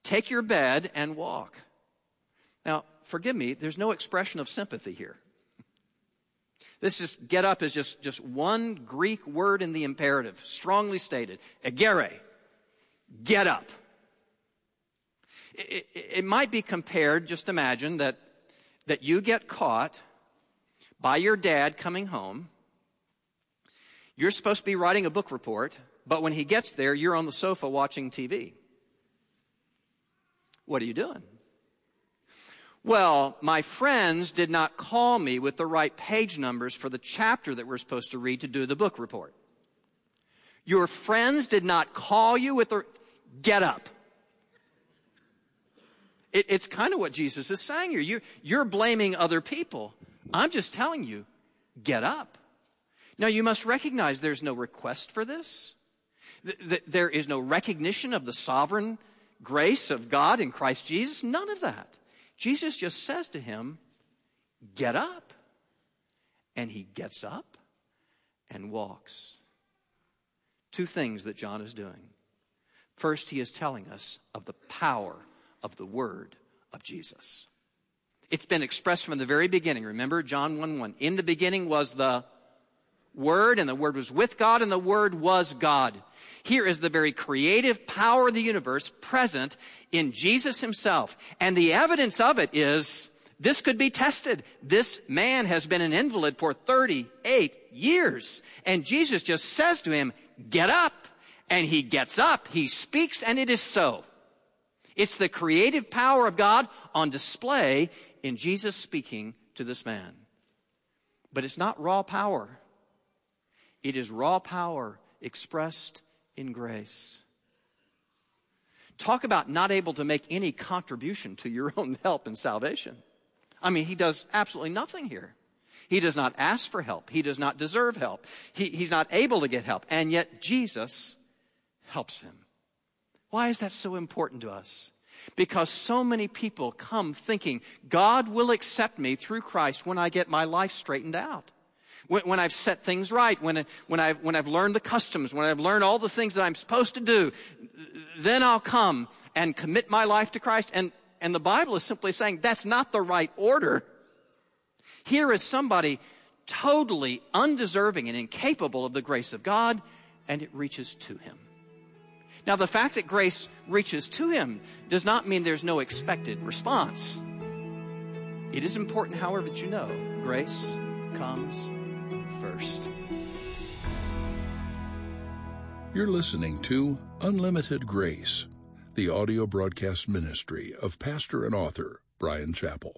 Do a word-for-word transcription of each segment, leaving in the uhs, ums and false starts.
take your bed and walk. Now, forgive me, there's no expression of sympathy here. This is, get up is just, just one Greek word in the imperative, strongly stated. Egere, get up. It, it, it might be compared, just imagine that, that you get caught by your dad coming home. You're supposed to be writing a book report, but when he gets there, you're on the sofa watching T V. What are you doing? Well, my friends did not call me with the right page numbers for the chapter that we're supposed to read to do the book report. Your friends did not call you with the... Get up. It, it's kind of what Jesus is saying here. You, you're blaming other people. I'm just telling you, get up. Now, you must recognize there's no request for this. Th- th- there is no recognition of the sovereign grace of God in Christ Jesus. None of that. Jesus just says to him, get up. And he gets up and walks. Two things that John is doing. First, he is telling us of the power of the word of Jesus. It's been expressed from the very beginning. Remember John one one. In the beginning was the Word, and the Word was with God, and the Word was God. Here is the very creative power of the universe present in Jesus himself. And the evidence of it is, this could be tested. This man has been an invalid for thirty-eight years. And Jesus just says to him, get up. And he gets up, he speaks, and it is so. It's the creative power of God on display in Jesus speaking to this man. But it's not raw power. It is raw power expressed in grace. Talk about not able to make any contribution to your own help and salvation. I mean, he does absolutely nothing here. He does not ask for help. He does not deserve help. He, he's not able to get help. And yet Jesus helps him. Why is that so important to us? Because so many people come thinking, God will accept me through Christ when I get my life straightened out. When, when I've set things right, when, when, I've, when I've learned the customs, when I've learned all the things that I'm supposed to do, then I'll come and commit my life to Christ. And, and the Bible is simply saying that's not the right order. Here is somebody totally undeserving and incapable of the grace of God, and it reaches to him. Now, the fact that grace reaches to him does not mean there's no expected response. It is important, however, that you know grace comes first. You're listening to Unlimited Grace, the audio broadcast ministry of pastor and author Bryan Chapell.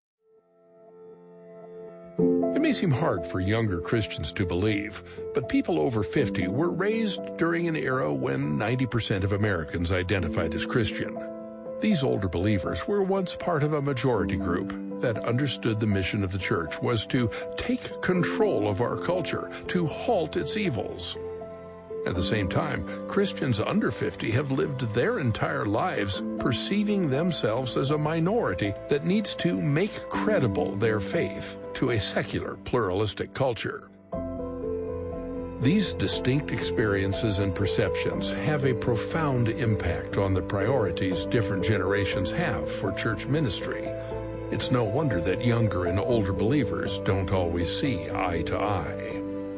It may seem hard for younger Christians to believe, but people over fifty were raised during an era when ninety percent of Americans identified as Christian. These older believers were once part of a majority group that understood the mission of the church was to take control of our culture, to halt its evils. At the same time, Christians under fifty have lived their entire lives perceiving themselves as a minority that needs to make credible their faith to a secular, pluralistic culture. These distinct experiences and perceptions have a profound impact on the priorities different generations have for church ministry. It's no wonder that younger and older believers don't always see eye to eye.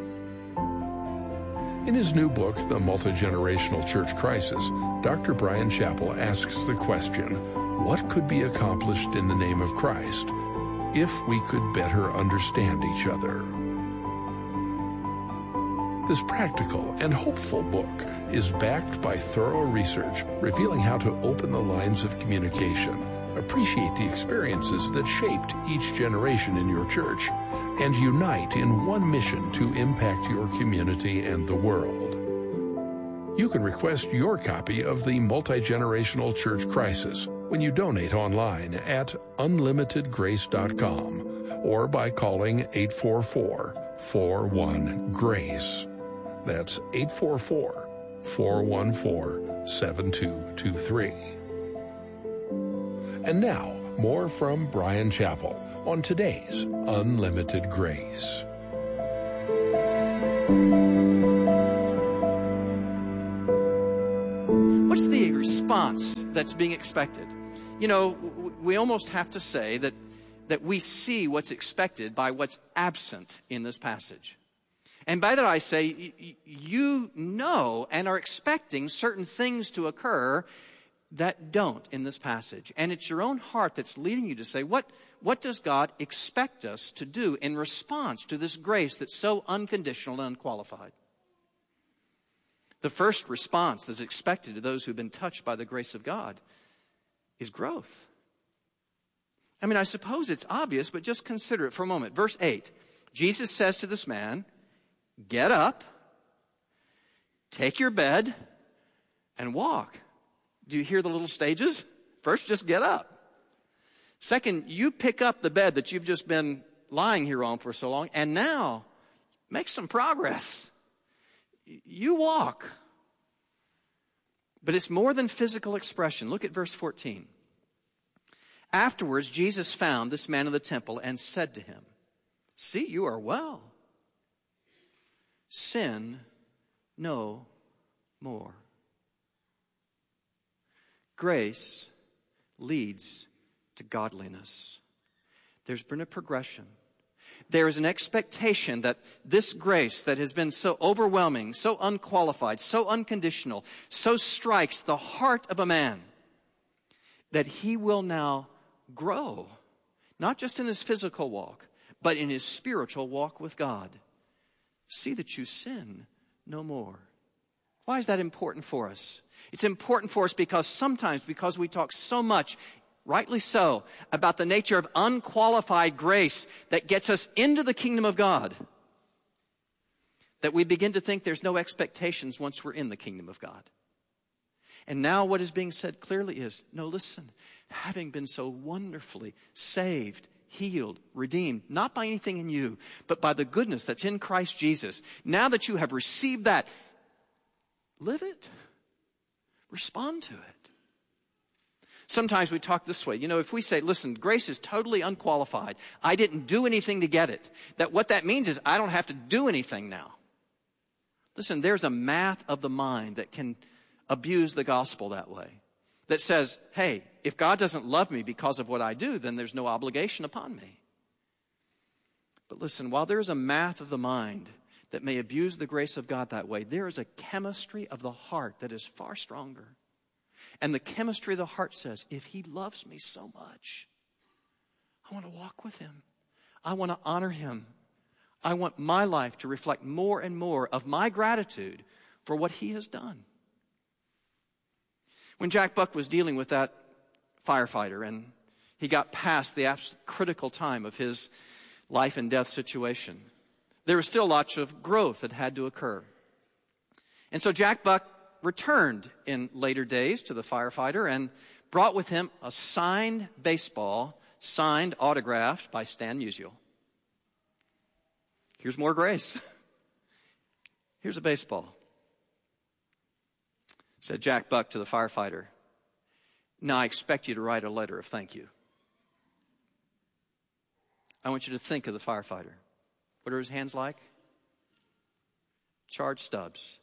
In his new book, The Multi-Generational Church Crisis, Doctor Bryan Chapell asks the question, what could be accomplished in the name of Christ if we could better understand each other? This practical and hopeful book is backed by thorough research revealing how to open the lines of communication, appreciate the experiences that shaped each generation in your church, and unite in one mission to impact your community and the world. You can request your copy of The Multi-Generational Church Crisis when you donate online at unlimited grace dot com or by calling eight four four, four one, GRACE. That's eight four four, four one four, seven two two three. And now, more from Bryan Chapell on today's Unlimited Grace. What's the response that's being expected. You know, we almost have to say that, that we see what's expected by what's absent in this passage. And by that I say, you know and are expecting certain things to occur that don't in this passage. And it's your own heart that's leading you to say, what, what does God expect us to do in response to this grace that's so unconditional and unqualified? The first response that's expected to those who've been touched by the grace of God is growth. I mean, I suppose it's obvious, but just consider it for a moment. Verse eight, Jesus says to this man, get up, take your bed, and walk. Do you hear the little stages? First, just get up. Second, you pick up the bed that you've just been lying here on for so long, and now make some progress. You walk. But it's more than physical expression. Look at verse fourteen. Afterwards, Jesus found this man in the temple and said to him, see, you are well. Sin no more. Grace leads to godliness. There's been a progression. There is an expectation that this grace that has been so overwhelming, so unqualified, so unconditional, so strikes the heart of a man that he will now grow, not just in his physical walk, but in his spiritual walk with God. See that you sin no more. Why is that important for us? It's important for us because sometimes, because we talk so much, rightly so, about the nature of unqualified grace that gets us into the kingdom of God, that we begin to think there's no expectations once we're in the kingdom of God. And now what is being said clearly is, no, listen, having been so wonderfully saved, healed, redeemed, not by anything in you, but by the goodness that's in Christ Jesus, now that you have received that, live it. Respond to it. Sometimes we talk this way. You know, if we say, listen, grace is totally unqualified. I didn't do anything to get it. That what that means is I don't have to do anything now. Listen, there's a math of the mind that can abuse the gospel that way. That says, hey, if God doesn't love me because of what I do, then there's no obligation upon me. But listen, while there's a math of the mind that may abuse the grace of God that way, there is a chemistry of the heart that is far stronger. And the chemistry of the heart says, if he loves me so much, I want to walk with him. I want to honor him. I want my life to reflect more and more of my gratitude for what he has done. When Jack Buck was dealing with that firefighter and he got past the absolute critical time of his life and death situation, there was still lots of growth that had to occur. And so Jack Buck returned in later days to the firefighter and brought with him a signed baseball, signed, autographed by Stan Musial. Here's more grace. Here's a baseball. Said Jack Buck to the firefighter, now I expect you to write a letter of thank you. I want you to think of the firefighter. What are his hands like? Charred stubs.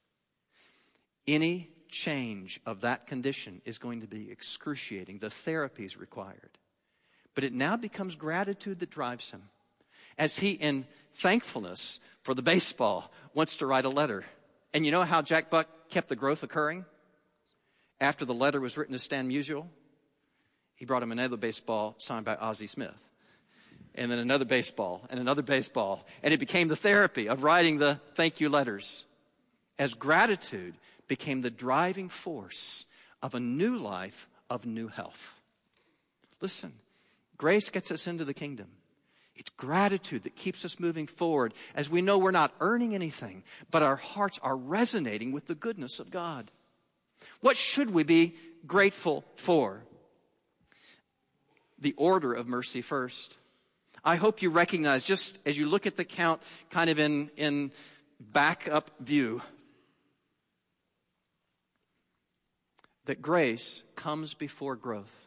Any change of that condition is going to be excruciating. The therapy is required. But it now becomes gratitude that drives him. As he, in thankfulness for the baseball, wants to write a letter. And you know how Jack Buck kept the growth occurring? After the letter was written to Stan Musial, he brought him another baseball signed by Ozzie Smith. And then another baseball, and another baseball. And it became the therapy of writing the thank you letters. As gratitude became the driving force of a new life of new health. Listen, grace gets us into the kingdom. It's gratitude that keeps us moving forward as we know we're not earning anything, but our hearts are resonating with the goodness of God. What should we be grateful for? The order of mercy first. I hope you recognize, just as you look at the count kind of in, in back-up view, that grace comes before growth.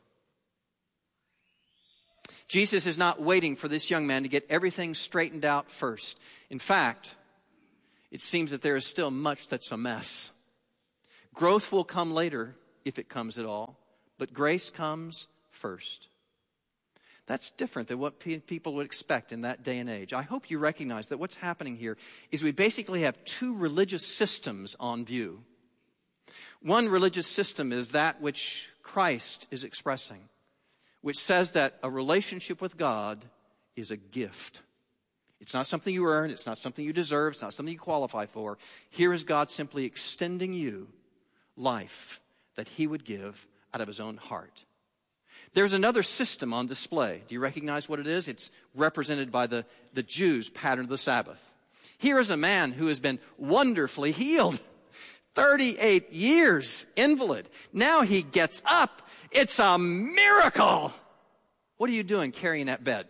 Jesus is not waiting for this young man to get everything straightened out first. In fact, it seems that there is still much that's a mess. Growth will come later if it comes at all, but grace comes first. That's different than what pe- people would expect in that day and age. I hope you recognize that what's happening here is we basically have two religious systems on view. One religious system is that which Christ is expressing, which says that a relationship with God is a gift. It's not something you earn. It's not something you deserve. It's not something you qualify for. Here is God simply extending you life that he would give out of his own heart. There's another system on display. Do you recognize what it is? It's represented by the, the Jews' pattern of the Sabbath. Here is a man who has been wonderfully healed. thirty-eight years, invalid. Now he gets up. It's a miracle. What are you doing carrying that bed?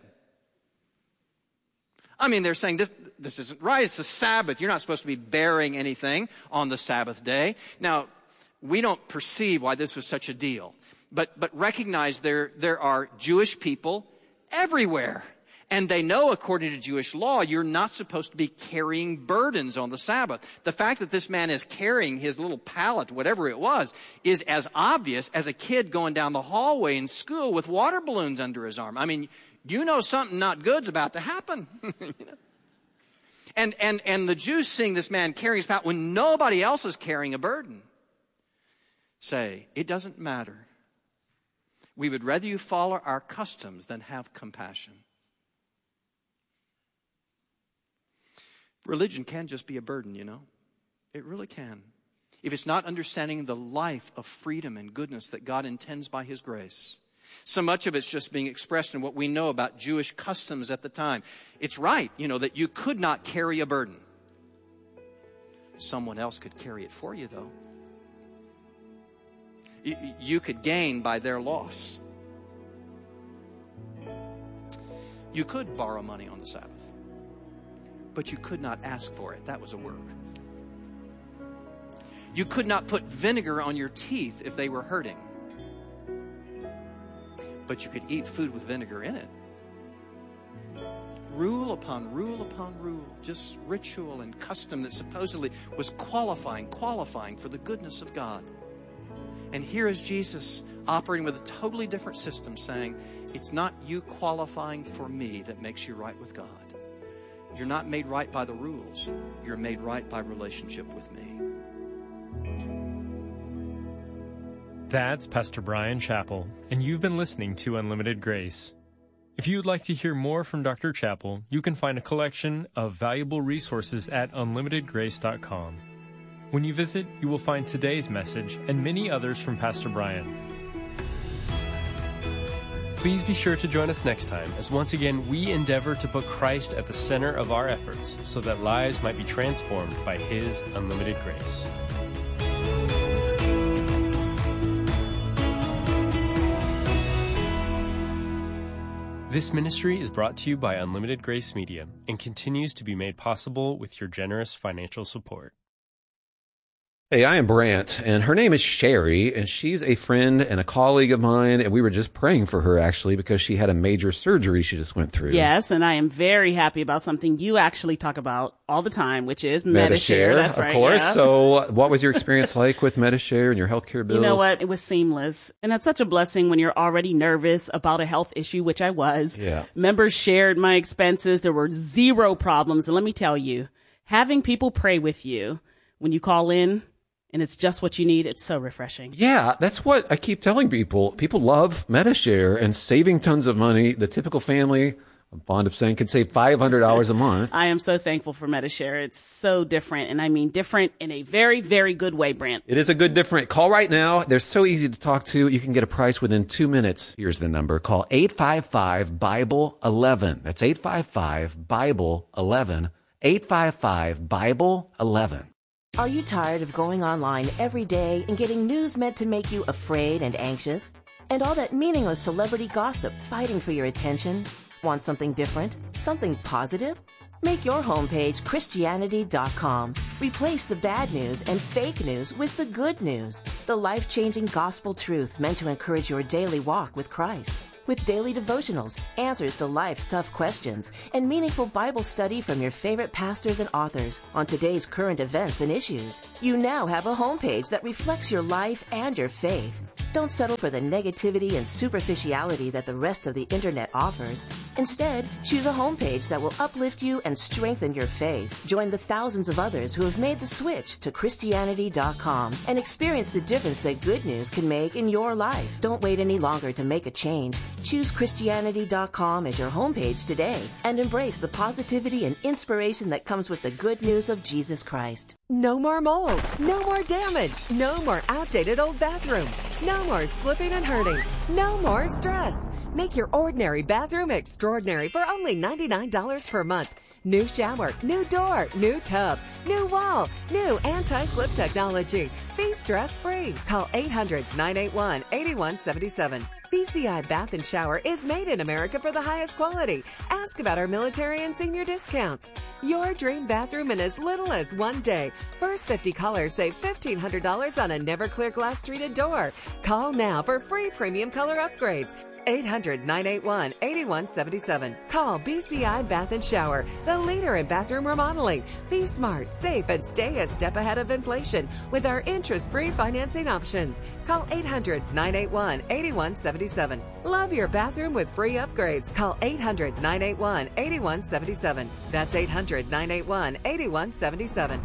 I mean, they're saying this, this isn't right. It's the Sabbath. You're not supposed to be bearing anything on the Sabbath day. Now, we don't perceive why this was such a deal. But, but recognize there, there are Jewish people everywhere. And they know, according to Jewish law, you're not supposed to be carrying burdens on the Sabbath. The fact that this man is carrying his little pallet, whatever it was, is as obvious as a kid going down the hallway in school with water balloons under his arm. I mean, you know something not good's about to happen. you know? And, and, and the Jews seeing this man carrying his pallet when nobody else is carrying a burden say, it doesn't matter. We would rather you follow our customs than have compassion. Religion can just be a burden, you know. It really can. If it's not understanding the life of freedom and goodness that God intends by his grace. So much of it's just being expressed in what we know about Jewish customs at the time. It's right, you know, that you could not carry a burden. Someone else could carry it for you, though. You, you could gain by their loss. You could borrow money on the Sabbath. But you could not ask for it. That was a work. You could not put vinegar on your teeth if they were hurting. But you could eat food with vinegar in it. Rule upon rule upon rule. Just ritual and custom that supposedly was qualifying, qualifying for the goodness of God. And here is Jesus operating with a totally different system, saying, it's not you qualifying for me that makes you right with God. You're not made right by the rules. You're made right by relationship with me. That's Pastor Bryan Chapell, and you've been listening to Unlimited Grace. If you'd like to hear more from Doctor Chapell, you can find a collection of valuable resources at unlimited grace dot com. When you visit, you will find today's message and many others from Pastor Bryan. Please be sure to join us next time as once again we endeavor to put Christ at the center of our efforts so that lives might be transformed by his unlimited grace. This ministry is brought to you by Unlimited Grace Media and continues to be made possible with your generous financial support. Hey, I am Brant, and her name is Sherry, and she's a friend and a colleague of mine, and we were just praying for her, actually, because she had a major surgery she just went through. Yes, and I am very happy about something you actually talk about all the time, which is Medi-Share. Medi-Share, That's of right, course. yeah. So what was your experience like with Medi-Share and your healthcare bills? You know what? It was seamless, and that's such a blessing when you're already nervous about a health issue, which I was. Yeah. Members shared my expenses. There were zero problems, and let me tell you, having people pray with you when you call in, and it's just what you need. It's so refreshing. Yeah, that's what I keep telling people. People love Medi-Share and saving tons of money. The typical family, I'm fond of saying, could save five hundred dollars a month. I am so thankful for Medi-Share. It's so different, and I mean different in a very, very good way, Brant. It is a good different. Call right now. They're so easy to talk to. You can get a price within two minutes. Here's the number. Call eight five five, Bible eleven. That's eight five five, Bible eleven. eight five five, Bible eleven. Are you tired of going online every day and getting news meant to make you afraid and anxious? And all that meaningless celebrity gossip fighting for your attention? Want something different? Something positive? Make your homepage Christianity dot com. Replace the bad news and fake news with the good news. The life-changing gospel truth meant to encourage your daily walk with Christ. with daily devotionals, answers to life's tough questions, and meaningful Bible study from your favorite pastors and authors on today's current events and issues. You now have a homepage that reflects your life and your faith. Don't settle for the negativity and superficiality that the rest of the internet offers. Instead, choose a homepage that will uplift you and strengthen your faith. Join the thousands of others who have made the switch to Christianity dot com and experience the difference that good news can make in your life. Don't wait any longer to make a change. Choose Christianity dot com as your homepage today and embrace the positivity and inspiration that comes with the good news of Jesus Christ. No more mold, no more damage, no more outdated old bathroom, no more slipping and hurting, no more stress. Make your ordinary bathroom extraordinary for only ninety-nine dollars per month. New shower, new door, new tub, new wall, new anti-slip technology. Be stress-free. Call eight hundred, nine eight one, eight one seven seven. B C I Bath and Shower is made in America for the highest quality. Ask about our military and senior discounts. Your dream bathroom in as little as one day. First fifty callers save fifteen hundred dollars on a never clear glass treated door. Call now for free premium color upgrades. eight hundred, nine eight one, eight one seven seven. Call B C I Bath and Shower, the leader in bathroom remodeling. Be smart, safe, and stay a step ahead of inflation with our interest-free financing options. Call eight hundred, nine eight one, eight one seven seven. Love your bathroom with free upgrades. Call eight hundred, nine eight one, eight one seven seven. That's eight hundred, nine eight one, eight one seven seven.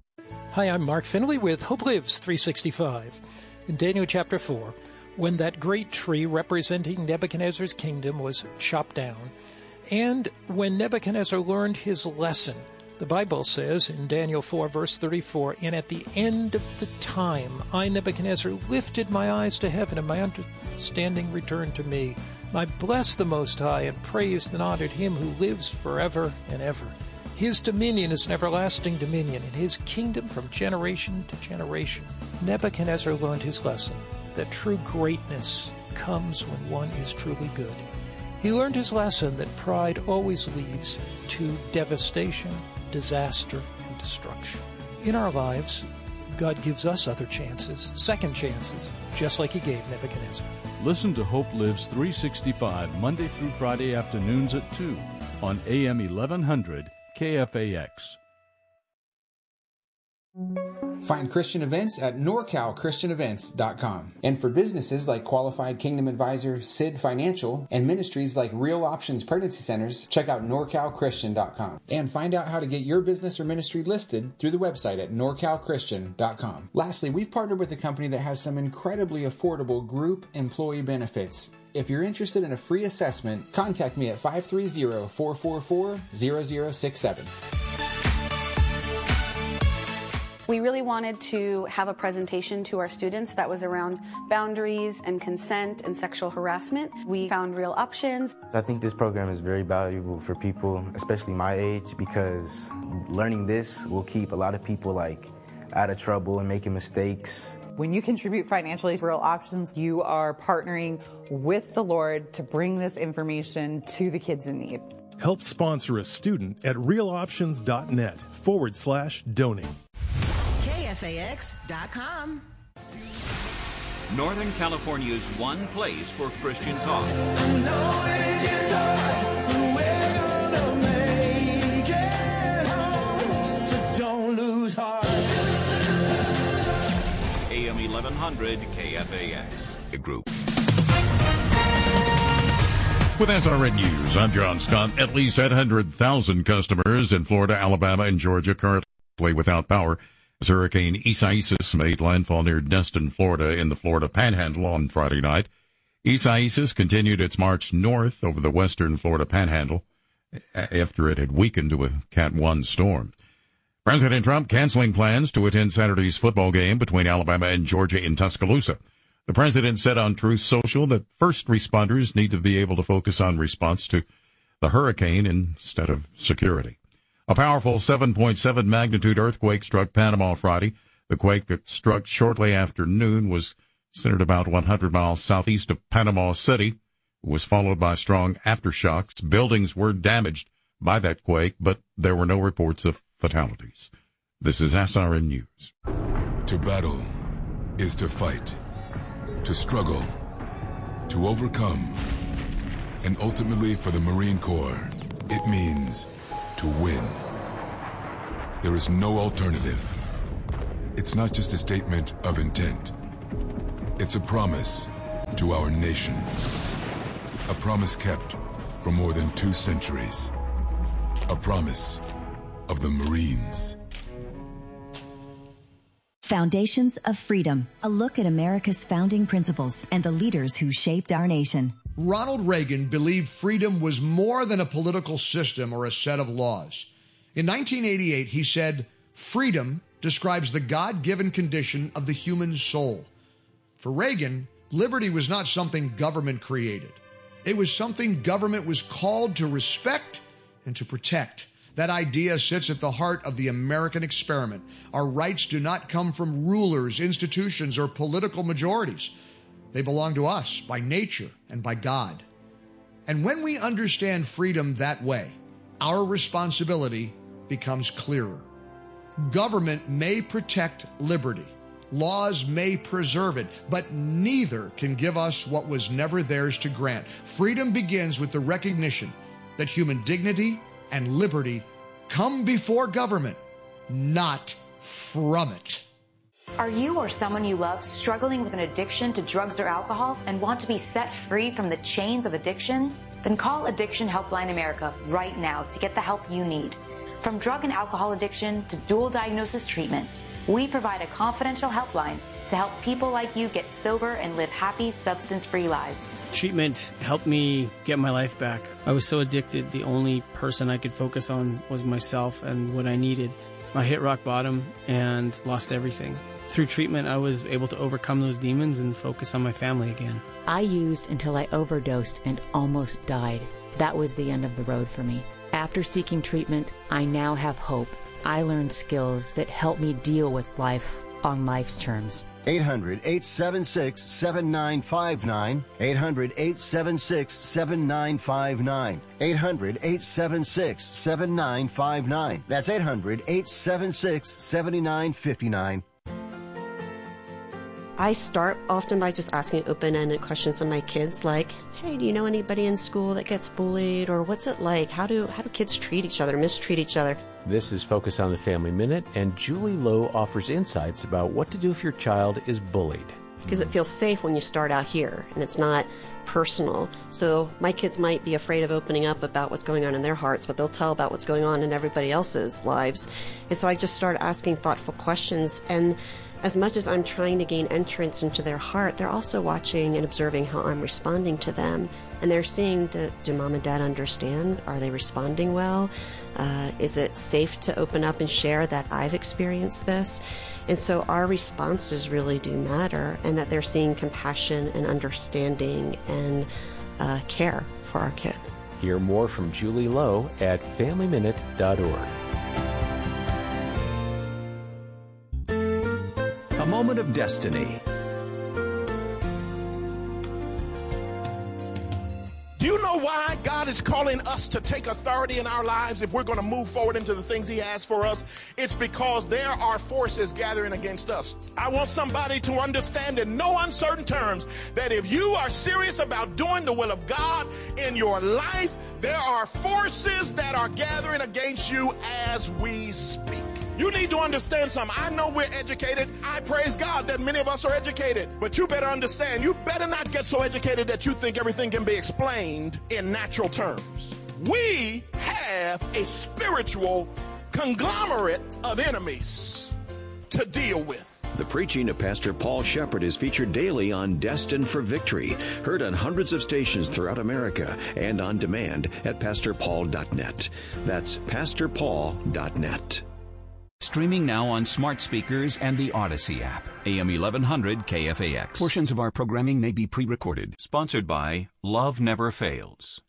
Hi, I'm Mark Finley with Hope Lives three sixty-five. In Daniel chapter four, when that great tree representing Nebuchadnezzar's kingdom was chopped down, and when Nebuchadnezzar learned his lesson, the Bible says in Daniel four, verse thirty-four, and at the end of the time, I, Nebuchadnezzar, lifted my eyes to heaven, and my understanding returned to me. I blessed the Most High and praised and honored him who lives forever and ever. His dominion is an everlasting dominion, and his kingdom from generation to generation. Nebuchadnezzar learned his lesson, that true greatness comes when one is truly good. He learned his lesson that pride always leads to devastation, disaster, and destruction. In our lives, God gives us other chances, second chances, just like he gave Nebuchadnezzar. Listen to Hope Lives three sixty-five Monday through Friday afternoons at two on A M eleven hundred K F A X. Find Christian events at nor cal christian events dot com. And for businesses like Qualified Kingdom Advisor, S I D Financial, and ministries like Real Options Pregnancy Centers, check out nor cal christian dot com. And find out how to get your business or ministry listed through the website at nor cal christian dot com. Lastly, we've partnered with a company that has some incredibly affordable group employee benefits. If you're interested in a free assessment, contact me at five three zero, four four four, zero zero six seven. We really wanted to have a presentation to our students that was around boundaries and consent and sexual harassment. We found Real Options. I think this program is very valuable for people, especially my age, because learning this will keep a lot of people like out of trouble and making mistakes. When you contribute financially to Real Options, you are partnering with the Lord to bring this information to the kids in need. Help sponsor a student at realoptions.net forward slash donate. K F A X dot com. Northern California's one place for Christian talk. Don't lose heart. A M eleven hundred K F A X. A group. With S R N News, I'm John Scott. At least eight hundred thousand customers in Florida, Alabama, and Georgia currently without power as Hurricane Isaias made landfall near Destin, Florida, in the Florida Panhandle on Friday night. Isaias continued its march north over the western Florida Panhandle after it had weakened to a Cat one storm. President Trump canceling plans to attend Saturday's football game between Alabama and Georgia in Tuscaloosa. The president said on Truth Social that first responders need to be able to focus on response to the hurricane instead of security. A powerful seven point seven magnitude earthquake struck Panama Friday. The quake that struck shortly after noon was centered about one hundred miles southeast of Panama City. It was followed by strong aftershocks. Buildings were damaged by that quake, but there were no reports of fatalities. This is S R N News. To battle is to fight, to struggle, to overcome, And ultimately for the Marine Corps, it means to win. There is no alternative. It's not just a statement of intent. It's a promise to our nation. A promise kept for more than two centuries. A promise of the Marines. Foundations of Freedom, a look at America's founding principles and the leaders who shaped our nation. Ronald Reagan believed freedom was more than a political system or a set of laws. In nineteen eighty-eight, he said, "Freedom describes the God-given condition of the human soul." For Reagan, liberty was not something government created. It was something government was called to respect and to protect. That idea sits at the heart of the American experiment. Our rights do not come from rulers, institutions, or political majorities. They belong to us by nature and by God. And when we understand freedom that way, our responsibility becomes clearer. Government may protect liberty. Laws may preserve it, but neither can give us what was never theirs to grant. Freedom begins with the recognition that human dignity and liberty come before government, not from it. Are you or someone you love struggling with an addiction to drugs or alcohol and want to be set free from the chains of addiction? Then call Addiction Helpline America right now to get the help you need. From drug and alcohol addiction to dual diagnosis treatment, we provide a confidential helpline to help people like you get sober and live happy, substance-free lives. Treatment helped me get my life back. I was so addicted, the only person I could focus on was myself and what I needed. I hit rock bottom and lost everything. Through treatment, I was able to overcome those demons and focus on my family again. I used until I overdosed and almost died. That was the end of the road for me. After seeking treatment, I now have hope. I learned skills that help me deal with life on life's terms. eight hundred, eight seven six, seven nine five nine. eight hundred, eight seven six, seven nine five nine. eight hundred, eight seven six, seven nine five nine. That's eight hundred, eight seven six, seven nine five nine. I start often by just asking open-ended questions of my kids like, hey, do you know anybody in school that gets bullied? Or what's it like? How do, how do kids treat each other, mistreat each other? This is Focus on the Family Minute, and Julie Lowe offers insights about what to do if your child is bullied. Because it feels safe when you start out here, and it's not personal. So my kids might be afraid of opening up about what's going on in their hearts, but they'll tell about what's going on in everybody else's lives. And so I just started asking thoughtful questions, and as much as I'm trying to gain entrance into their heart, they're also watching and observing how I'm responding to them. And they're seeing, do, do mom and dad understand? Are they responding well? Uh, is it safe to open up and share that I've experienced this? And so our responses really do matter, and that they're seeing compassion and understanding and uh, care for our kids. Hear more from Julie Lowe at family minute dot org. A moment of destiny. Do you know why God is calling us to take authority in our lives if we're going to move forward into the things he has for us? It's because there are forces gathering against us. I want somebody to understand in no uncertain terms that if you are serious about doing the will of God in your life, there are forces that are gathering against you as we speak. You need to understand something. I know we're educated. I praise God that many of us are educated. But you better understand, you better not get so educated that you think everything can be explained in natural terms. We have a spiritual conglomerate of enemies to deal with. The preaching of Pastor Paul Shepherd is featured daily on Destined for Victory, heard on hundreds of stations throughout America and on demand at pastor paul dot net. That's pastor paul dot net. Streaming now on smart speakers and the Odyssey app. A M eleven hundred K F A X. Portions of our programming may be pre-recorded. Sponsored by Love Never Fails.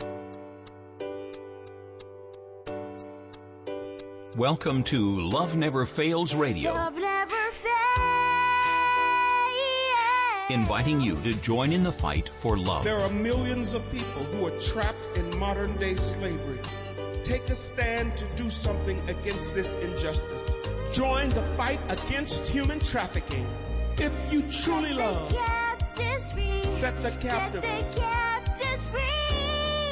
Welcome to Love Never Fails Radio. Love never fails. Inviting you to join in the fight for love. There are millions of people who are trapped in modern-day slavery. Take a stand to do something against this injustice. Join the fight against human trafficking. If you truly love, the captives free. set the captives, set the captives free.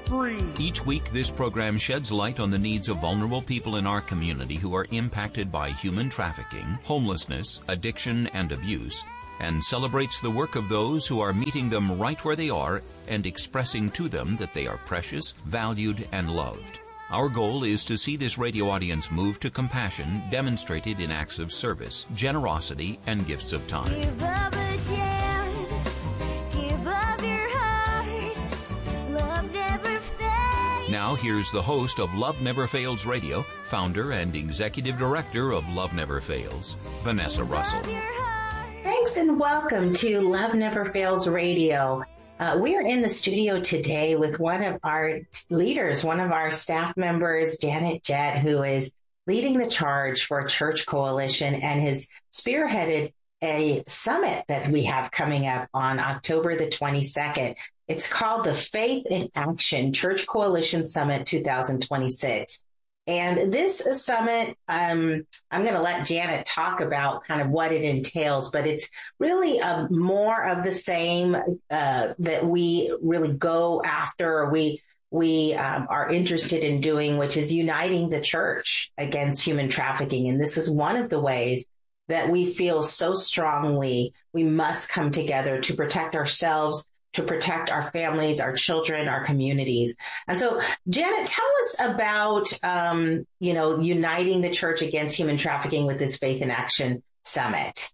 free. Each week, this program sheds light on the needs of vulnerable people in our community who are impacted by human trafficking, homelessness, addiction, and abuse, and celebrates the work of those who are meeting them right where they are and expressing to them that they are precious, valued, and loved. Our goal is to see this radio audience move to compassion demonstrated in acts of service, generosity, and gifts of time. Give up a chance, give up your heart, love never fails. Now here's the host of Love Never Fails Radio, founder and executive director of Love Never Fails, Vanessa Russell. Thanks and welcome to Love Never Fails Radio. Uh, we are in the studio today with one of our leaders, one of our staff members, Janet Jett, who is leading the charge for Church Coalition and has spearheaded a summit that we have coming up on October the twenty-second. It's called the Faith in Action Church Coalition Summit twenty twenty-six. And this summit, um, I'm going to let Janet talk about kind of what it entails, but it's really a, more of the same uh, that we really go after, or we we um, are interested in doing, which is uniting the church against human trafficking. And this is one of the ways that we feel so strongly we must come together to protect ourselves, to protect our families, our children, our communities. And so, Janet, tell us about, um, you know, uniting the church against human trafficking with this Faith in Action Summit.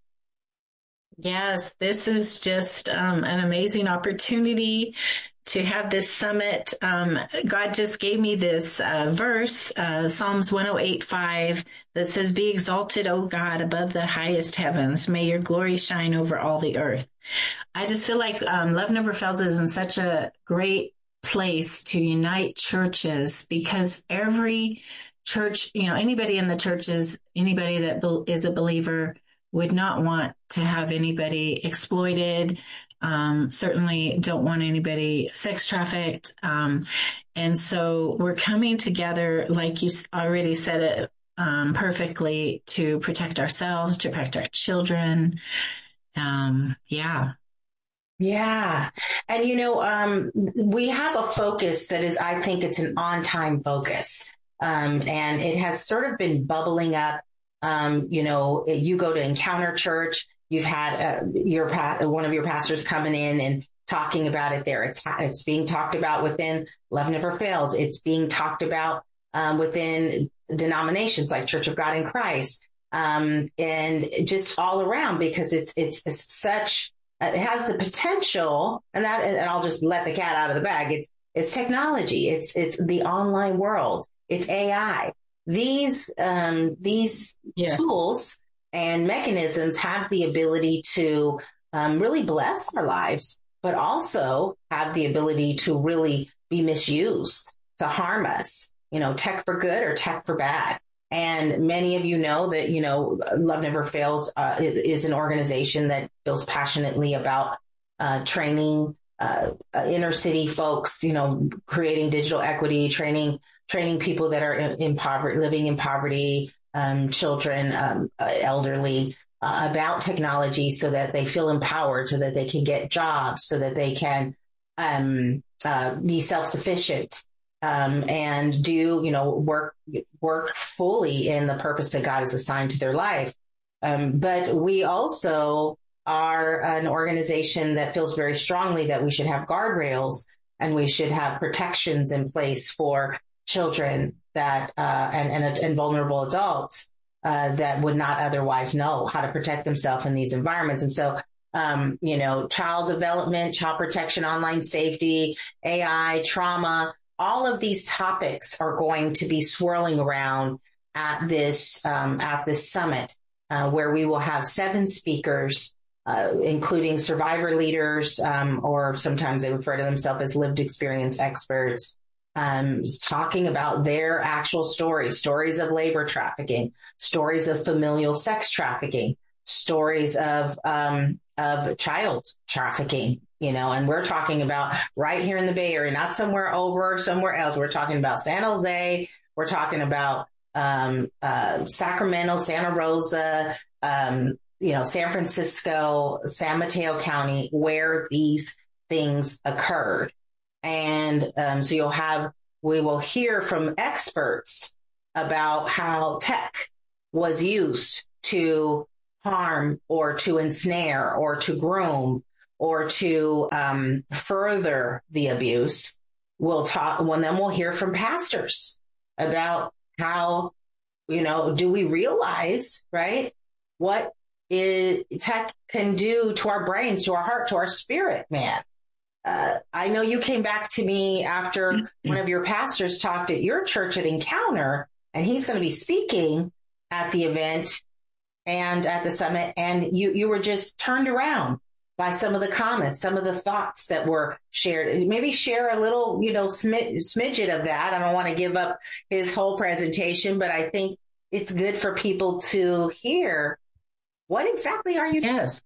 Yes, this is just um, an amazing opportunity to have this summit. Um, God just gave me this uh, verse, uh, Psalms one oh eight five, that says, "Be exalted, O God, above the highest heavens. May your glory shine over all the earth." I just feel like um, Love Never Fails is in such a great place to unite churches, because every church, you know, anybody in the churches, anybody that be- is a believer would not want to have anybody exploited. Um, certainly don't want anybody sex trafficked. Um, and so we're coming together, like you already said it um, perfectly, to protect ourselves, to protect our children. Um, yeah. Yeah. And, you know, um, we have a focus that is, I think it's an on-time focus. Um, and it has sort of been bubbling up. Um, you know, you go to Encounter Church, you've had uh, your pa- one of your pastors coming in and talking about it there. It's, it's being talked about within Love Never Fails. It's being talked about um, within denominations like Church of God in Christ. Um, and just all around, because it's, it's, it's such, it has the potential, and that, and I'll just let the cat out of the bag. It's, it's technology. It's, it's the online world. It's A I. These, um, these yes. tools and mechanisms have the ability to, um, really bless our lives, but also have the ability to really be misused, to harm us, you know, tech for good or tech for bad. And many of you know that, you know, Love Never Fails uh, is an organization that feels passionately about uh, training uh, uh, inner city folks, you know, creating digital equity, training training people that are in, in poverty, living in poverty, um, children, um, uh, elderly, uh, about technology, so that they feel empowered, so that they can get jobs, so that they can um, uh, be self-sufficient. Um, and do, you know, work, work fully in the purpose that God has assigned to their life. Um, but we also are an organization that feels very strongly that we should have guardrails and we should have protections in place for children that, uh, and, and, and vulnerable adults, uh, that would not otherwise know how to protect themselves in these environments. And so, um, you know, child development, child protection, online safety, A I, trauma, all of these topics are going to be swirling around at this um, at this summit, uh, where we will have seven speakers, uh, including survivor leaders, um, or sometimes they refer to themselves as lived experience experts, um, talking about their actual stories, stories of labor trafficking, stories of familial sex trafficking, stories of um, of child trafficking. You know, and we're talking about right here in the Bay Area, not somewhere over, somewhere else. We're talking about San Jose. We're talking about um, uh, Sacramento, Santa Rosa, um, you know, San Francisco, San Mateo County, where these things occurred. And um, so you'll have, we will hear from experts about how tech was used to harm or to ensnare or to groom or to um, further the abuse. We'll talk, well, then we'll hear from pastors about how, you know, do we realize, right, what is, tech can do to our brains, to our heart, to our spirit, man. Uh, I know you came back to me after one of your pastors talked at your church at Encounter, and he's going to be speaking at the event and at the summit. And you, you were just turned around by some of the comments, some of the thoughts that were shared. Maybe share a little, you know, smid- smidget of that. I don't want to give up his whole presentation, but I think it's good for people to hear. What exactly are you doing? Yes.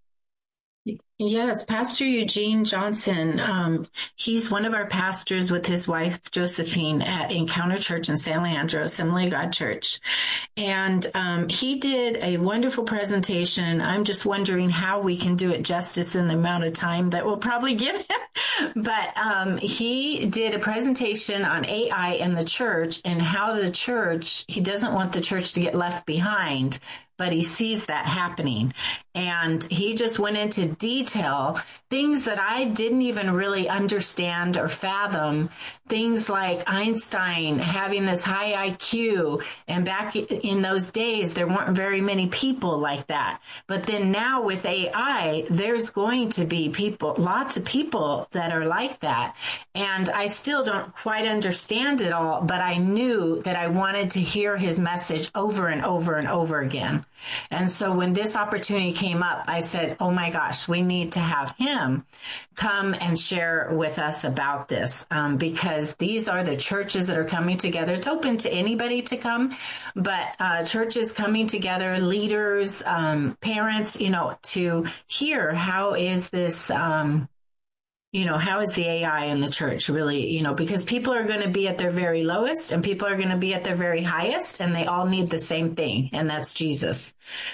Yes, Pastor Eugene Johnson, um, he's one of our pastors with his wife, Josephine, at Encounter Church in San Leandro, Assembly of God Church. And um, he did a wonderful presentation. I'm just wondering how we can do it justice in the amount of time that we'll probably give him. But um, he did a presentation on A I in the church and how the church, he doesn't want the church to get left behind, but he sees that happening. And he just went into detail, things that I didn't even really understand or fathom, things like Einstein having this high I Q. And back in those days, there weren't very many people like that. But then now with A I, there's going to be people, lots of people that are like that. And I still don't quite understand it all, but I knew that I wanted to hear his message over and over and over again. And so when this opportunity came up, I said, oh my gosh, we need to have him come and share with us about this, um, because these are the churches that are coming together. It's open to anybody to come, but uh, churches coming together, leaders, um, parents, you know, to hear how is this, um, you know, how is the A I in the church really, you know, because people are going to be at their very lowest and people are going to be at their very highest, and they all need the same thing, and that's Jesus.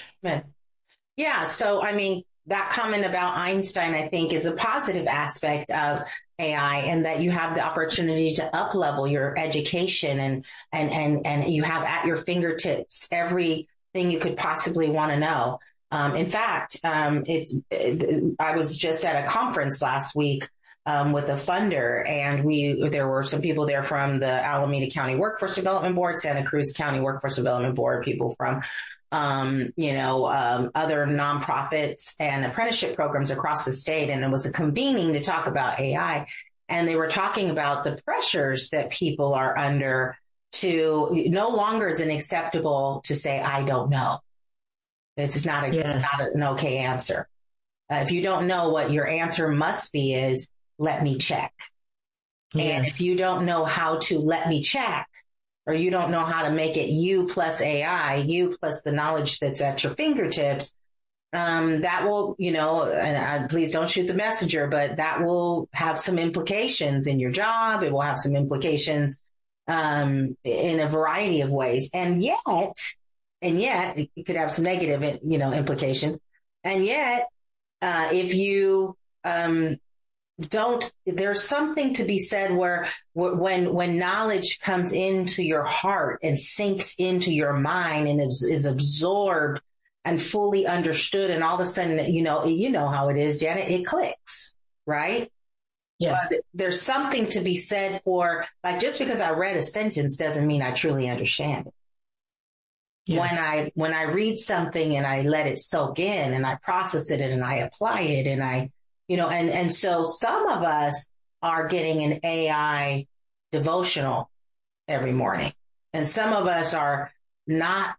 Yeah. So, I mean, that comment about Einstein, I think, is a positive aspect of A I, and that you have the opportunity to up-level your education, and, and, and, and you have at your fingertips everything you could possibly want to know. Um, in fact, um, it's, it, I was just at a conference last week, um, with a funder, and we, there were some people there from the Alameda County Workforce Development Board, Santa Cruz County Workforce Development Board, people from, um, you know, um, other nonprofits and apprenticeship programs across the state. And it was a convening to talk about A I. And they were talking about the pressures that people are under to, no longer is it acceptable to say, I don't know. This is not, a, yes. It's not an okay answer. Uh, if you don't know, what your answer must be is, let me check. Yes. And if you don't know how to let me check, or you don't know how to make it you plus A I, you plus the knowledge that's at your fingertips, um, that will, you know, and uh, please don't shoot the messenger, but that will have some implications in your job. It will have some implications um, in a variety of ways. And yet, and yet, it could have some negative, you know, implications. And yet, uh, if you um, don't, there's something to be said where when when knowledge comes into your heart and sinks into your mind and is, is absorbed and fully understood, and all of a sudden, you know, you know how it is, Janet, it clicks, right? Yes. But there's something to be said for, like, just because I read a sentence doesn't mean I truly understand it. Yes. When I, when I read something and I let it soak in and I process it and I apply it and I, you know, and, and so some of us are getting an A I devotional every morning, and some of us are not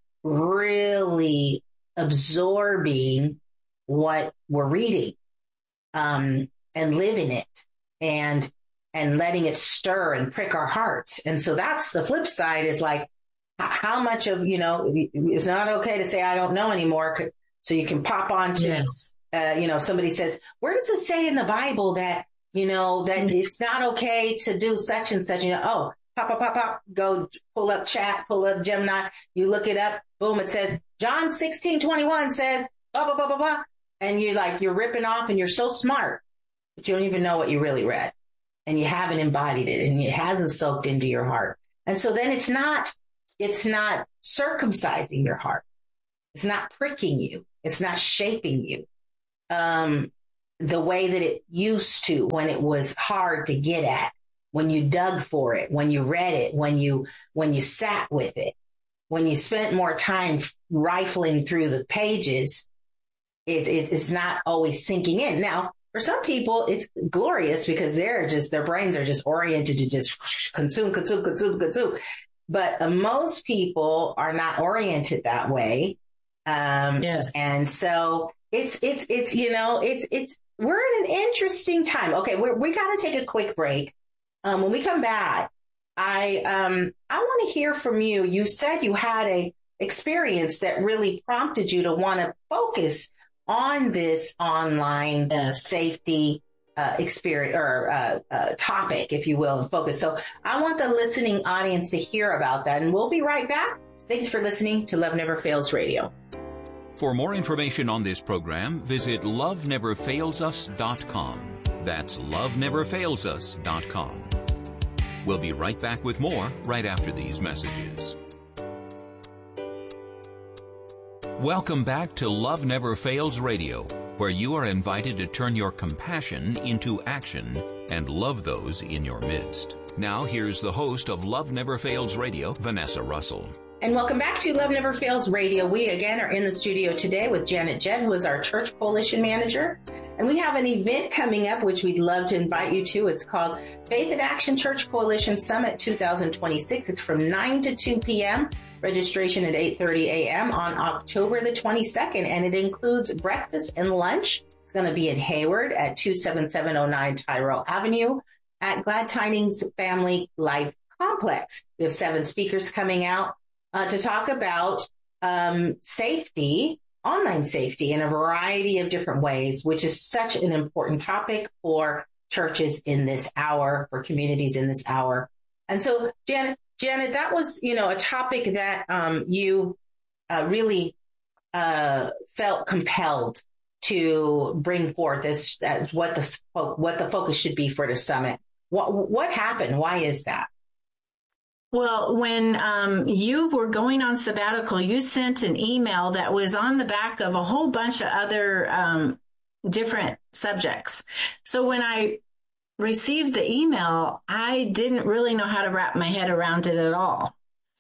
really absorbing what we're reading, um, and living it and, and letting it stir and prick our hearts. And so that's the flip side, is like, how much of, you know, it's not okay to say, I don't know anymore. So you can pop on to, yes. uh, you know, somebody says, where does it say in the Bible that, you know, that mm-hmm. it's not okay to do such and such? You know, oh, pop, pop, pop, pop, go pull up chat, pull up Gemini. You look it up. Boom. It says John sixteen twenty-one says, blah, blah, blah, blah, blah. And you're like, you're ripping off and you're so smart, but you don't even know what you really read. and you haven't embodied it and it hasn't soaked into your heart. And so then it's not, it's not circumcising your heart. It's not pricking you. It's not shaping you um, the way that it used to when it was hard to get at, when you dug for it, when you read it, when you, when you sat with it, when you spent more time rifling through the pages, it, it, it's not always sinking in. Now, for some people, it's glorious because they're just, their brains are just oriented to just consume, consume, consume, consume. But uh, most people are not oriented that way. Um, yes. And so it's, it's, it's, you know, it's, it's, we're in an interesting time. Okay. We're, we got to take a quick break. Um, when we come back, I, um, I want to hear from you. You said you had a experience that really prompted you to want to focus on this online yes. safety uh, experience or uh, uh, topic, if you will, and focus. So I want the listening audience to hear about that. And we'll be right back. Thanks for listening to Love Never Fails Radio. For more information on this program, visit love never fails us dot com. That's love never fails us dot com. We'll be right back with more right after these messages. Welcome back to Love Never Fails Radio, where you are invited to turn your compassion into action and love those in your midst. Now, here's the host of Love Never Fails Radio, Vanessa Russell. And welcome back to Love Never Fails Radio. We, again, are in the studio today with Janet Jett, who is our Church Coalition Manager. And we have an event coming up, which we'd love to invite you to. It's called Faith in Action Church Coalition Summit two thousand twenty-six. It's from nine to two p.m., registration at eight thirty a.m. on October the twenty-second. And it includes breakfast and lunch. It's going to be in Hayward at two seven seven oh nine Tyrell Avenue at Glad Tidings Family Life Complex. We have seven speakers coming out uh, to talk about um, safety, online safety in a variety of different ways, which is such an important topic for churches in this hour, for communities in this hour. And so, Janet, Janet, that was, you know, a topic that um, you uh, really uh, felt compelled to bring forth as, as what the what the focus should be for the summit. What what happened? Why is that? Well, when um, you were going on sabbatical, you sent an email that was on the back of a whole bunch of other um, different subjects. So when I received the email, I didn't really know how to wrap my head around it at all.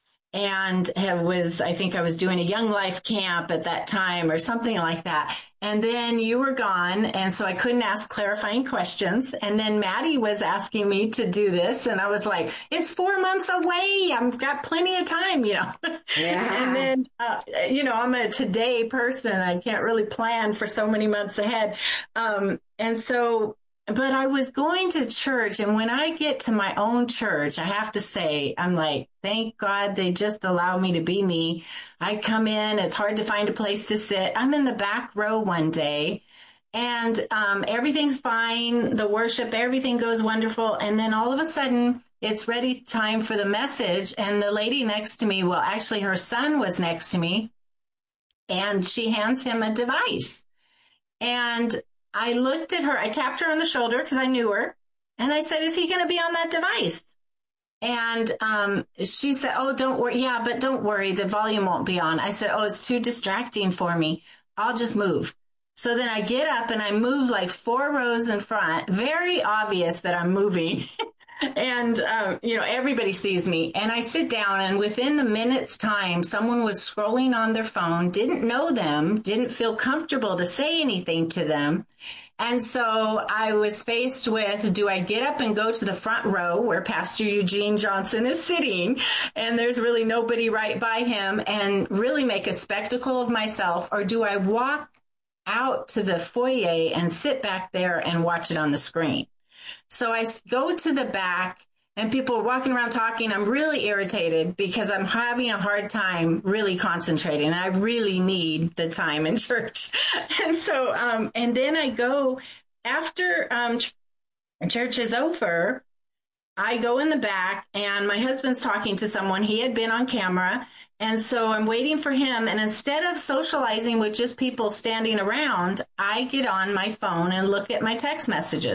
And have was, I think I was doing a Young Life camp at that time or something like that. And then you were gone. And so I couldn't ask clarifying questions. And then Maddie was asking me to do this. And I was like, it's four months away. I've got plenty of time, you know. Yeah. And then, uh, you know, I'm a today person. I can't really plan for so many months ahead. Um, and so But I was going to church, and when I get to my own church, I have to say, I'm like, thank God they just allow me to be me. I come in, it's hard to find a place to sit. I'm in the back row one day, and um, everything's fine. The worship, everything goes wonderful. And then all of a sudden, it's ready time for the message. And the lady next to me, well, actually, her son was next to me, and she hands him a device. And I looked at her, I tapped her on the shoulder because I knew her. And I said, is he going to be on that device? And um, she said, oh, don't worry. Yeah, but don't worry. The volume won't be on. I said, oh, it's too distracting for me. I'll just move. So then I get up and I move like four rows in front. Very obvious that I'm moving. And, um, you know, everybody sees me. And I sit down, and within the minute's time, someone was scrolling on their phone, didn't know them, didn't feel comfortable to say anything to them. And so I was faced with, do I get up and go to the front row where Pastor Eugene Johnson is sitting, and there's really nobody right by him, and really make a spectacle of myself, or do I walk out to the foyer and sit back there and watch it on the screen? So I go to the back, and people are walking around talking. I'm really irritated because I'm having a hard time really concentrating. And I really need the time in church. And so, um, and then I go after um, church is over, I go in the back, and my husband's talking to someone. He had been on camera. And so I'm waiting for him. And instead of socializing with just people standing around, I get on my phone and look at my text messages.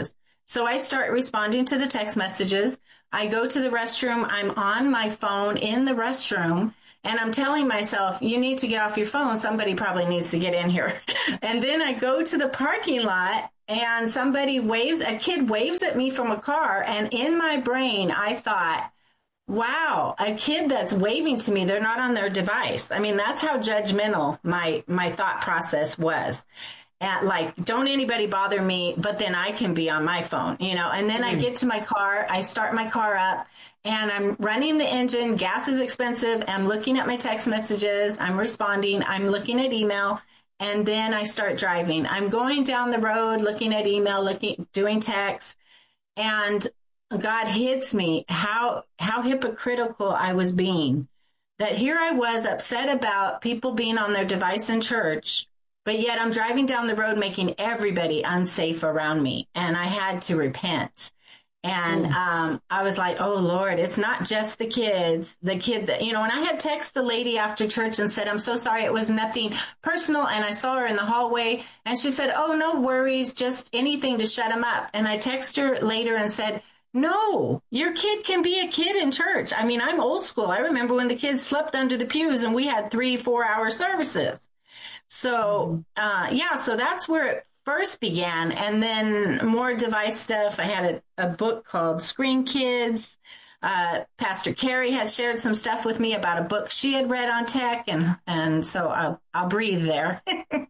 So I start responding to the text messages. I go to the restroom. I'm on my phone in the restroom. And I'm telling myself, you need to get off your phone. Somebody probably needs to get in here. And then I go to the parking lot and somebody waves, a kid waves at me from a car. And in my brain, I thought, wow, a kid that's waving to me, they're not on their device. I mean, that's how judgmental my, my thought process was. At like, don't anybody bother me, but then I can be on my phone, you know. And then mm. I get to my car, I start my car up, and I'm running the engine. Gas is expensive. I'm looking at my text messages. I'm responding. I'm looking at email. And then I start driving. I'm going down the road, looking at email, looking, doing text. And God hits me how, how hypocritical I was being. That here I was upset about people being on their device in church, but yet I'm driving down the road making everybody unsafe around me. And I had to repent. And um, I was like, oh, Lord, it's not just the kids, the kid that, you know, and I had texted the lady after church and said, I'm so sorry. It was nothing personal. And I saw her in the hallway and she said, oh, no worries, just anything to shut him up. And I texted her later and said, no, your kid can be a kid in church. I mean, I'm old school. I remember when the kids slept under the pews and we had three, four hour services. So, uh, yeah, so that's where it first began. And then more device stuff. I had a, a book called Screen Kids. Uh, Pastor Carrie had shared some stuff with me about a book she had read on tech. And, and so I'll, I'll breathe there.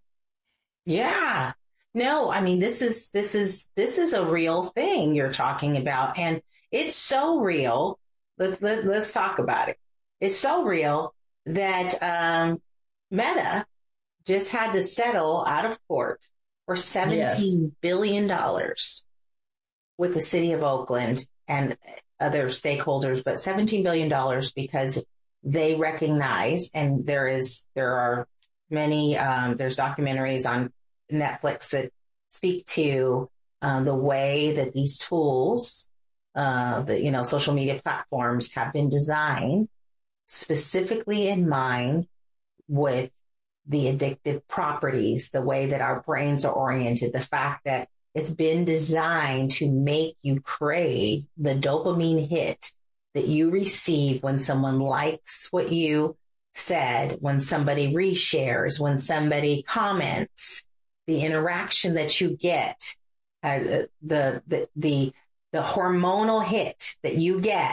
Yeah. No, I mean, this is, this is, this is a real thing you're talking about. And it's so real. Let's, let, let's talk about it. It's so real that, um, Meta just had to settle out of court for seventeen yes. billion dollars with the city of Oakland and other stakeholders, but seventeen billion dollars because they recognize, and there is, there are many, um, there's documentaries on Netflix that speak to um, the way that these tools, uh, the, you know, social media platforms have been designed specifically in mind with the addictive properties, the way that our brains are oriented, the fact that it's been designed to make you crave the dopamine hit that you receive when someone likes what you said, when somebody reshares, when somebody comments, the interaction that you get, uh, the, the, the, the hormonal hit that you get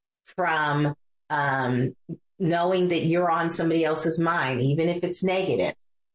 from, um, knowing that you're on somebody else's mind, even if it's negative,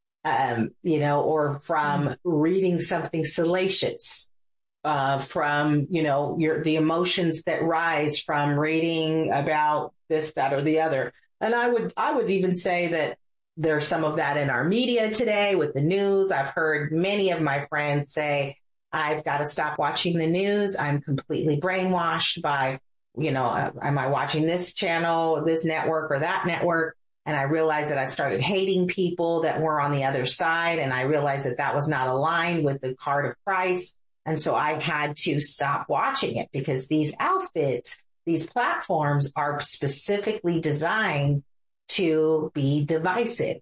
um, you know, or from mm. reading something salacious, uh, from, you know, your, the emotions that rise from reading about this, that, or the other. And I would, I would even say that there's some of that in our media today with the news. I've heard many of my friends say, I've got to stop watching the news. I'm completely brainwashed by, you know, uh, am I watching this channel, this network or that network? And I realized that I started hating people that were on the other side. And I realized that that was not aligned with the heart of Christ. And so I had to stop watching it because these outfits, these platforms are specifically designed to be divisive,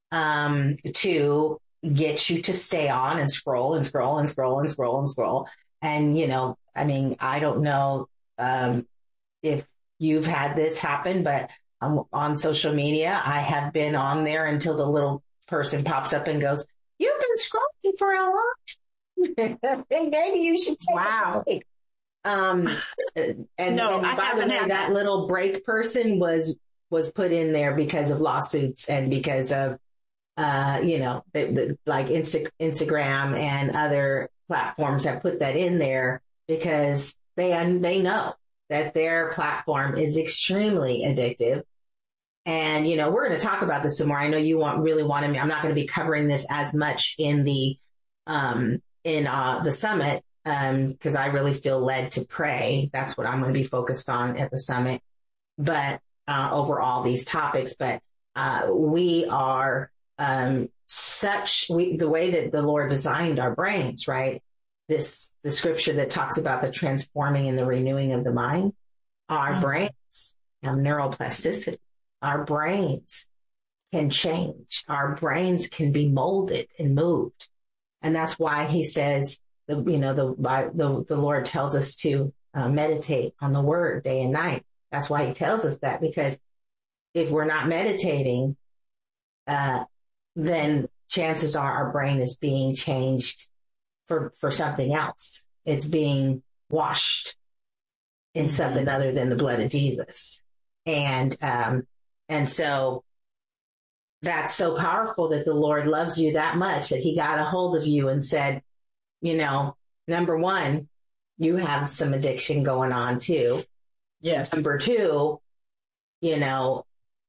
um, to get you to stay on and scroll and scroll and scroll and scroll and scroll. And, you know, I mean, I don't know, um, if you've had this happen, but um, on social media, I have been on there until the little person pops up and goes, you've been scrolling for a long time. Maybe you should take wow. a break. Um, and, no, and by the way, that, that little break person was, was put in there because of lawsuits and because of, uh, you know, the, the, like Insta, Instagram and other platforms have put that in there because they, they know that their platform is extremely addictive. And, you know, we're going to talk about this some more. I know you want really wanted me. I'm not going to be covering this as much in the, um, in, uh, the summit, um, cause I really feel led to pray. That's what I'm going to be focused on at the summit, but, uh, over all these topics. But, uh, we are, um, such, we, the way that the Lord designed our brains, right? This, the scripture that talks about the transforming and the renewing of the mind, our mm-hmm. brains have neuroplasticity. Our brains can change. Our brains can be molded and moved. And that's why he says, the, you know, the, the, the Lord tells us to uh, meditate on the word day and night. That's why he tells us that, because if we're not meditating, uh, then chances are our brain is being changed for, for something else. It's being washed in something other than the blood of Jesus. And, um, and so that's so powerful that the Lord loves you that much that he got a hold of you and said, you know, number one, you have some addiction going on too. Yes. Number two, you know,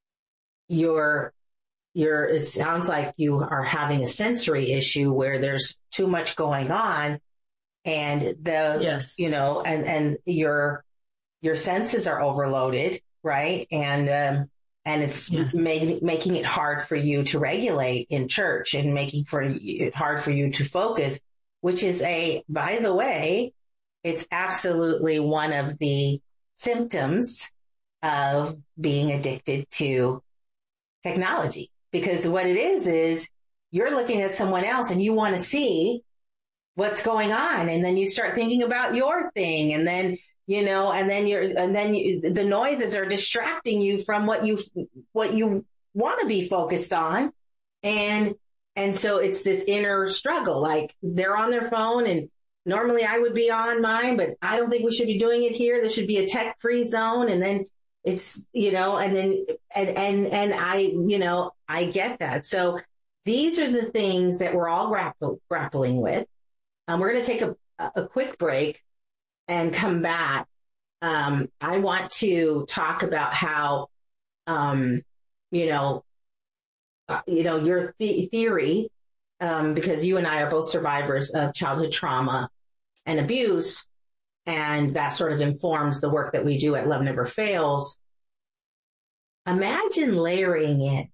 you're, you're, it sounds like you are having a sensory issue where there's too much going on, and the, yes. you know, and, and your, your senses are overloaded, right? And, um, and it's yes. make, making it hard for you to regulate in church, and making for it hard for you to focus, which is a, by the way, it's absolutely one of the symptoms of being addicted to technology. Because what it is, is you're looking at someone else and you want to see what's going on. And then you start thinking about your thing. And then, you know, and then you're, and then you, the noises are distracting you from what you, what you want to be focused on. And, and so it's this inner struggle, like they're on their phone, and normally I would be on mine, but I don't think we should be doing it here. There should be a tech free zone. And then it's, you know, and then, and, and, and I, you know, I get that. So these are the things that we're all grapple, grappling with. Um, we're going to take a, a quick break and come back. Um, I want to talk about how, um, you know, uh, you know, your th- theory, um, because you and I are both survivors of childhood trauma and abuse, and that sort of informs the work that we do at Love Never Fails. Imagine layering in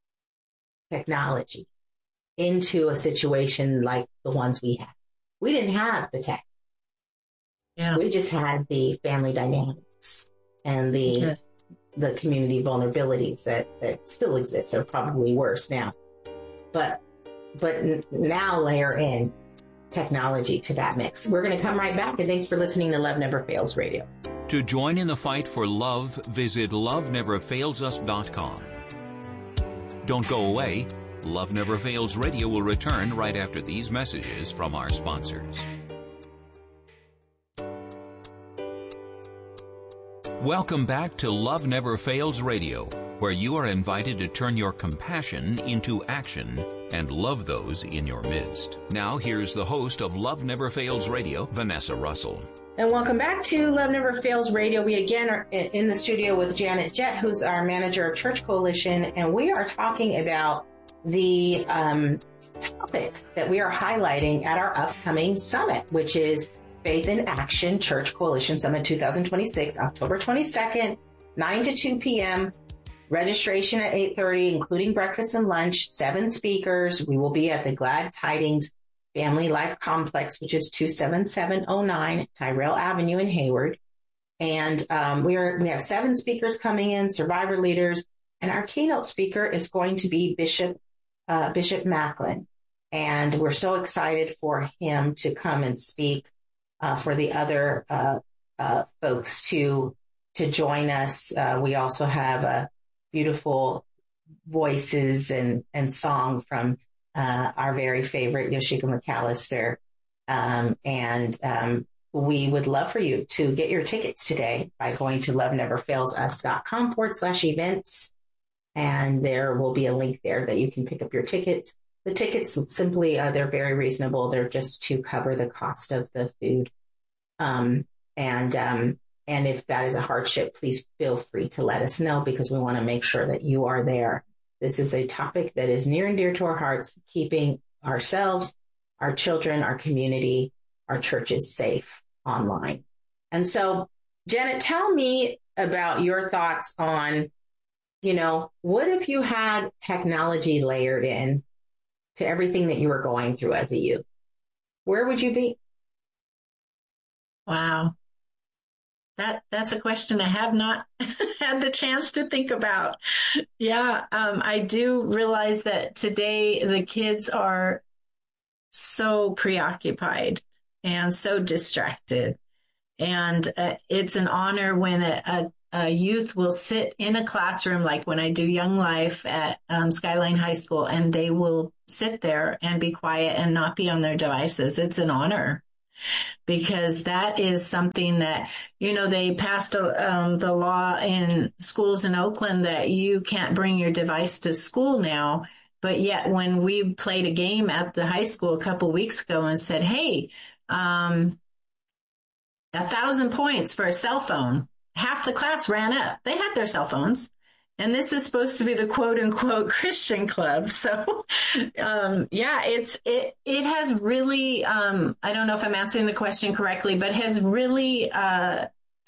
technology into a situation like the ones we had. We didn't have the tech. Yeah. We just had the family dynamics and the yes. the community vulnerabilities that, that still exist. They're probably worse now. But but n- now layer in technology to that mix. We're going to come right back, and thanks for listening to Love Never Fails Radio. To join in the fight for love, visit love never fails us dot com. Don't go away. Love Never Fails Radio will return right after these messages from our sponsors. Welcome back to Love Never Fails Radio, where you are invited to turn your compassion into action and love those in your midst. Now, here's the host of Love Never Fails Radio, Vanessa Russell. And welcome back to Love Never Fails Radio. We again are in the studio with Janet Jett, who's our manager of Church Coalition, and we are talking about the um, topic that we are highlighting at our upcoming summit, which is Faith in Action Church Coalition Summit twenty twenty-six, October twenty-second, nine to two p.m. Registration at eight thirty, including breakfast and lunch, seven speakers. We will be at the Glad Tidings Family Life Complex, which is two seven seven oh nine Tyrell Avenue in Hayward. And um, we are we have seven speakers coming in, survivor leaders, and our keynote speaker is going to be Bishop uh, Bishop Macklin. And we're so excited for him to come and speak, uh, for the other uh, uh, folks to to join us. Uh, we also have a beautiful voices and, and song from uh, our very favorite Yoshika McAllister. Um, and um, we would love for you to get your tickets today by going to love never fails us dot com forward slash events. And there will be a link there that you can pick up your tickets. The tickets simply, uh, they're very reasonable. They're just to cover the cost of the food. Um, and, um, And if that is a hardship, please feel free to let us know, because we want to make sure that you are there. This is a topic that is near and dear to our hearts, keeping ourselves, our children, our community, our churches safe online. And so, Janet, tell me about your thoughts on, you know, what if you had technology layered in to everything that you were going through as a youth? Where would you be? Wow. That that's a question I have not had the chance to think about. Yeah, um, I do realize that today the kids are so preoccupied and so distracted. And uh, it's an honor when a, a, a youth will sit in a classroom, like when I do Young Life at um, Skyline High School, and they will sit there and be quiet and not be on their devices. It's an honor, because that is something that, you know, they passed um, the law in schools in Oakland that you can't bring your device to school now. But yet when we played a game at the high school a couple weeks ago and said, hey, um, a thousand points for a cell phone, half the class ran up. They had their cell phones. And this is supposed to be the quote unquote Christian club. So, um, yeah, it's, it, it has really, um, I don't know if I'm answering the question correctly, but has really, uh,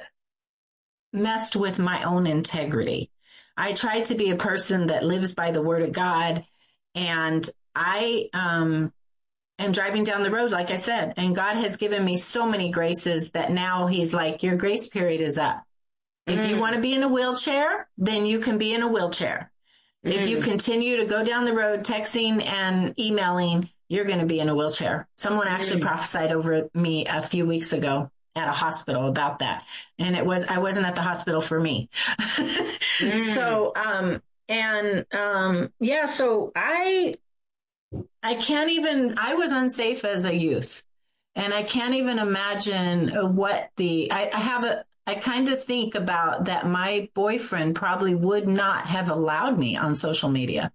messed with my own integrity. I try to be a person that lives by the word of God. And I, um, am driving down the road, like I said, and God has given me so many graces that now he's like, your grace period is up. If mm. you want to be in a wheelchair, then you can be in a wheelchair. Mm. If you continue to go down the road texting and emailing, you're going to be in a wheelchair. Someone actually mm. prophesied over me a few weeks ago at a hospital about that. And it was, I wasn't at the hospital for me. mm. So, um, and, um, yeah, so I, I can't even, I was unsafe as a youth, and I can't even imagine what the, I, I have a, I kind of think about that my boyfriend probably would not have allowed me on social media.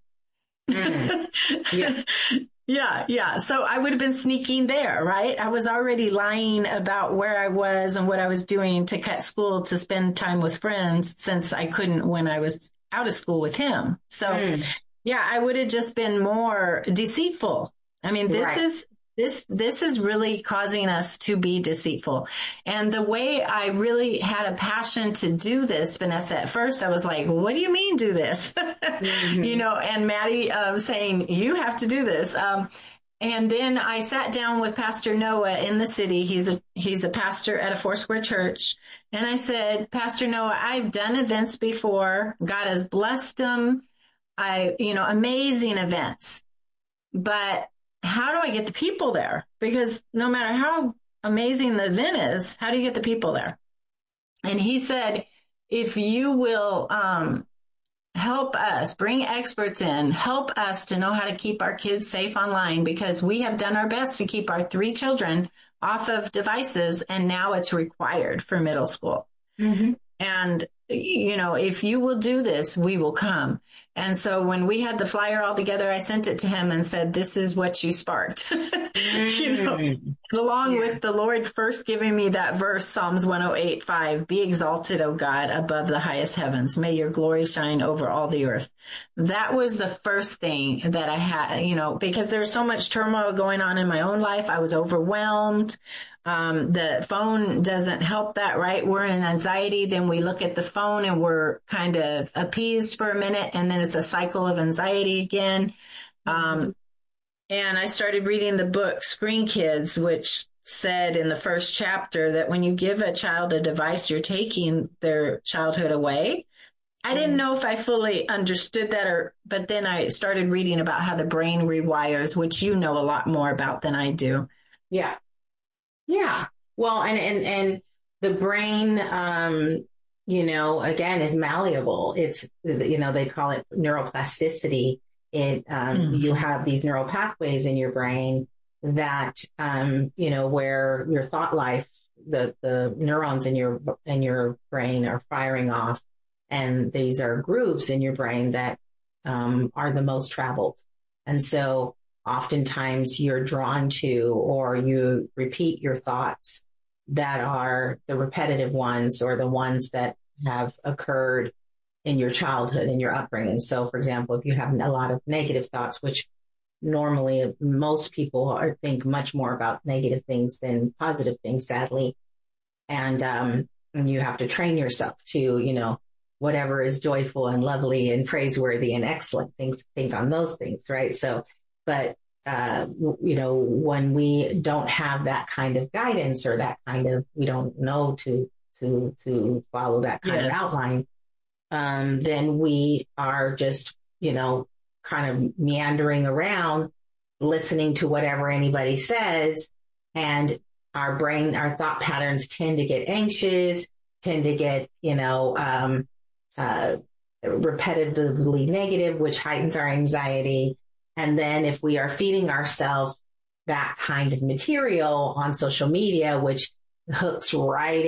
Mm. Yeah. Yeah. Yeah. So I would have been sneaking there, right? I was already lying about where I was and what I was doing to cut school to spend time with friends, since I couldn't when I was out of school with him. So mm. yeah, I would have just been more deceitful. I mean, this right. is, This, this is really causing us to be deceitful. And the way I really had a passion to do this, Vanessa, at first I was like, what do you mean do this? mm-hmm. You know, and Maddie uh, saying, you have to do this. Um, and then I sat down with Pastor Noah in the city. He's a, he's a pastor at a Foursquare church. And I said, Pastor Noah, I've done events before. God has blessed them. I, you know, amazing events, but how do I get the people there? Because no matter how amazing the event is, how do you get the people there? And he said, if you will um, help us, bring experts in, help us to know how to keep our kids safe online, because we have done our best to keep our three children off of devices, and now it's required for middle school. Mm-hmm. And, you know, if you will do this, we will come. And so when we had the flyer all together, I sent it to him and said, this is what you sparked. you know, along yeah. with the Lord first giving me that verse, Psalms one oh eight, five, be exalted, O God, above the highest heavens. May your glory shine over all the earth. That was the first thing that I had, you know, because there's so much turmoil going on in my own life. I was overwhelmed. Um, the phone doesn't help that, right? We're in anxiety. Then we look at the phone and we're kind of appeased for a minute, and then it's a cycle of anxiety again. Um, and I started reading the book Screen Kids, which said in the first chapter that when you give a child a device, you're taking their childhood away. I didn't know if I fully understood that, or, but then I started reading about how the brain rewires, which you know a lot more about than I do. Yeah. Yeah. Well, and, and, and the brain, um, you know, again, is malleable. It's, you know, they call it neuroplasticity. It, um, mm-hmm. you have these neural pathways in your brain that, um, you know, where your thought life, the, the neurons in your, in your brain are firing off. And these are grooves in your brain that, um, are the most traveled. And so, oftentimes you're drawn to, or you repeat your thoughts that are the repetitive ones, or the ones that have occurred in your childhood, in your upbringing. So, for example, if you have a lot of negative thoughts, which normally most people are, think much more about negative things than positive things, sadly. And, um, and you have to train yourself to, you know, whatever is joyful and lovely and praiseworthy and excellent things, think on those things, right? So, But, uh, you know, when we don't have that kind of guidance, or that kind of, we don't know to, to, to follow that kind yes. of outline, um, then we are just, you know, kind of meandering around, listening to whatever anybody says. And our brain, our thought patterns tend to get anxious, tend to get, you know, um, uh, repetitively negative, which heightens our anxiety. And then if we are feeding ourselves that kind of material on social media, which hooks right